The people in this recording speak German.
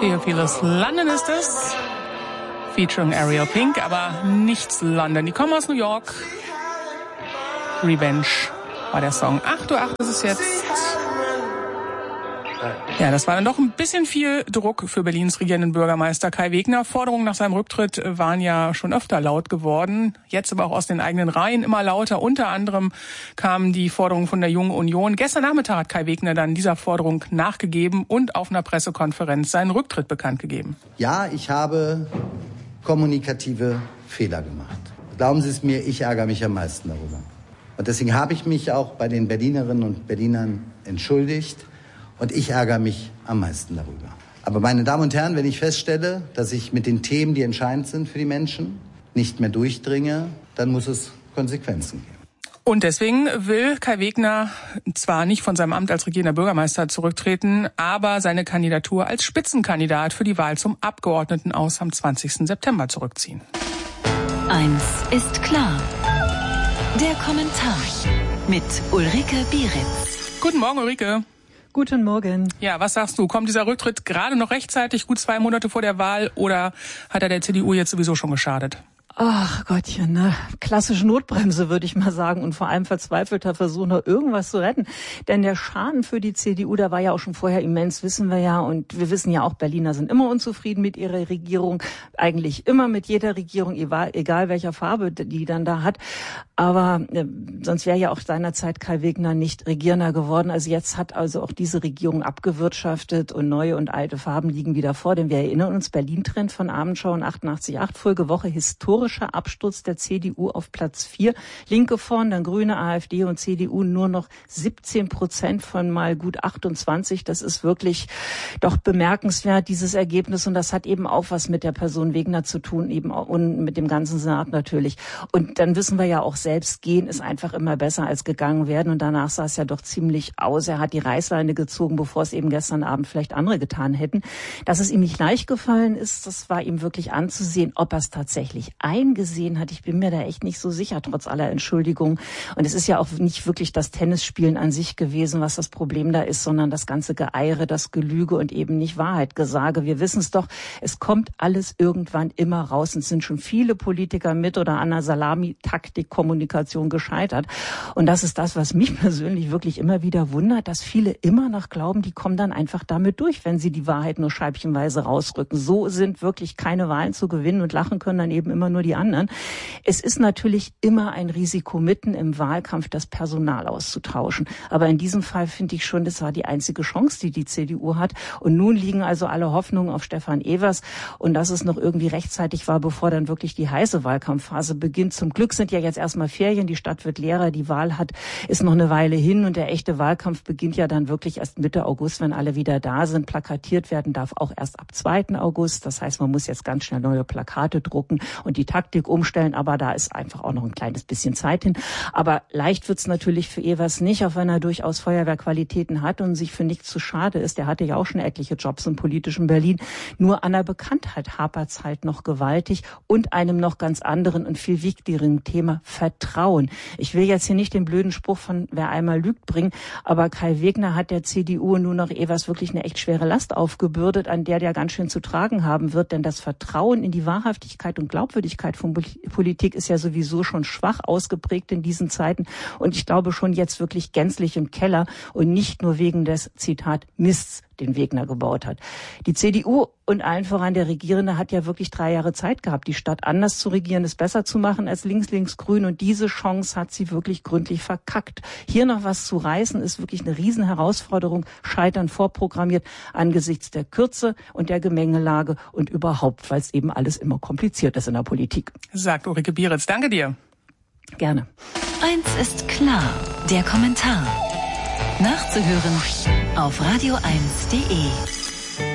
Theophilus London ist es, featuring Ariel Pink, aber nichts London. Die kommen aus New York. Revenge war der Song. 8:08 Uhr ist es jetzt. Ja, das war dann doch ein bisschen viel Druck für Berlins regierenden Bürgermeister Kai Wegner. Forderungen nach seinem Rücktritt waren ja schon öfter laut geworden, jetzt aber auch aus den eigenen Reihen immer lauter. Unter anderem kamen die Forderungen von der Jungen Union. Gestern Nachmittag hat Kai Wegner dann dieser Forderung nachgegeben und auf einer Pressekonferenz seinen Rücktritt bekannt gegeben. Ja, ich habe kommunikative Fehler gemacht. Glauben Sie es mir, ich ärgere mich am meisten darüber. Und deswegen habe ich mich auch bei den Berlinerinnen und Berlinern entschuldigt. Und ich ärgere mich am meisten darüber. Aber meine Damen und Herren, wenn ich feststelle, dass ich mit den Themen, die entscheidend sind für die Menschen, nicht mehr durchdringe, dann muss es Konsequenzen geben. Und deswegen will Kai Wegner zwar nicht von seinem Amt als regierender Bürgermeister zurücktreten, aber seine Kandidatur als Spitzenkandidat für die Wahl zum Abgeordnetenhaus am 20. September zurückziehen. Eins ist klar. Der Kommentar mit Ulrike Bieritz. Guten Morgen, Ulrike. Guten Morgen. Ja, was sagst du? Kommt dieser Rücktritt gerade noch rechtzeitig, gut 2 Monate vor der Wahl, oder hat er der CDU jetzt sowieso schon geschadet? Ach Gottchen, ne? Klassische Notbremse, würde ich mal sagen, und vor allem verzweifelter Versuch, noch irgendwas zu retten. Denn der Schaden für die CDU, der war ja auch schon vorher immens, wissen wir ja. Und wir wissen ja auch, Berliner sind immer unzufrieden mit ihrer Regierung. Eigentlich immer mit jeder Regierung, egal welcher Farbe die dann da hat. Aber sonst wäre ja auch seinerzeit Kai Wegner nicht Regierender geworden. Also jetzt hat also auch diese Regierung abgewirtschaftet und neue und alte Farben liegen wieder vor. Denn wir erinnern uns, Berlin-Trend von Abendschau und 88.8, Folgewoche, historischer Absturz der CDU auf Platz 4. Linke vorn, dann Grüne, AfD und CDU nur noch 17% von mal gut 28. Das ist wirklich doch bemerkenswert, dieses Ergebnis. Und das hat eben auch was mit der Person Wegner zu tun, eben auch, und mit dem ganzen Senat natürlich. Und dann wissen wir ja auch, selbst gehen ist einfach immer besser als gegangen werden. Und danach sah es ja doch ziemlich aus. Er hat die Reißleine gezogen, bevor es eben gestern Abend vielleicht andere getan hätten. Dass es ihm nicht leicht gefallen ist, das war ihm wirklich anzusehen. Ob er es tatsächlich eingesehen hat, ich bin mir da echt nicht so sicher, trotz aller Entschuldigungen. Und es ist ja auch nicht wirklich das Tennisspielen an sich gewesen, was das Problem da ist, sondern das ganze Geeire, das Gelüge und eben nicht Wahrheitgesage. Wir wissen es doch, es kommt alles irgendwann immer raus. Und es sind schon viele Politiker mit oder an einer Salami-Taktik Kommunikation gescheitert. Und das ist das, was mich persönlich wirklich immer wieder wundert, dass viele immer noch glauben, die kommen dann einfach damit durch, wenn sie die Wahrheit nur scheibchenweise rausrücken. So sind wirklich keine Wahlen zu gewinnen und lachen können dann eben immer nur die anderen. Es ist natürlich immer ein Risiko, mitten im Wahlkampf das Personal auszutauschen. Aber in diesem Fall finde ich schon, das war die einzige Chance, die die CDU hat. Und nun liegen also alle Hoffnungen auf Stefan Evers und dass es noch irgendwie rechtzeitig war, bevor dann wirklich die heiße Wahlkampfphase beginnt. Zum Glück sind ja jetzt erstmal Ferien, die Stadt wird leerer, die Wahl ist noch eine Weile hin und der echte Wahlkampf beginnt ja dann wirklich erst Mitte August, wenn alle wieder da sind. Plakatiert werden darf auch erst ab 2. August. Das heißt, man muss jetzt ganz schnell neue Plakate drucken und die Taktik umstellen, aber da ist einfach auch noch ein kleines bisschen Zeit hin. Aber leicht wird's natürlich für Evers nicht, auch wenn er durchaus Feuerwehrqualitäten hat und sich für nichts zu schade ist. Der hatte ja auch schon etliche Jobs im politischen Berlin. Nur an der Bekanntheit hapert's halt noch gewaltig und einem noch ganz anderen und viel wichtigeren Thema Vertrauen. Ich will jetzt hier nicht den blöden Spruch von wer einmal lügt bringen, aber Kai Wegner hat der CDU und nun noch Evers wirklich eine echt schwere Last aufgebürdet, an der ganz schön zu tragen haben wird, denn das Vertrauen in die Wahrhaftigkeit und Glaubwürdigkeit von Politik ist ja sowieso schon schwach ausgeprägt in diesen Zeiten und ich glaube schon jetzt wirklich gänzlich im Keller und nicht nur wegen des, Zitat, Mists, den Wegner gebaut hat. Die CDU und allen voran der Regierende hat ja wirklich 3 Jahre Zeit gehabt, die Stadt anders zu regieren, es besser zu machen als links-links-grün und diese Chance hat sie wirklich gründlich verkackt. Hier noch was zu reißen, ist wirklich eine Riesenherausforderung, Scheitern vorprogrammiert angesichts der Kürze und der Gemengelage und überhaupt, weil es eben alles immer kompliziert ist in der Politik. Sagt Ulrike Bieritz. Danke dir. Gerne. Eins ist klar, der Kommentar. Nachzuhören auf radio1.de.